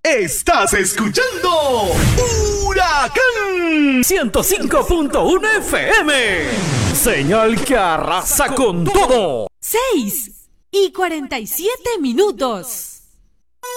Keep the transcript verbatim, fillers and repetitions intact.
Estás escuchando Huracán ciento cinco punto uno F M. Señal que arrasa con todo. seis y cuarenta y siete minutos.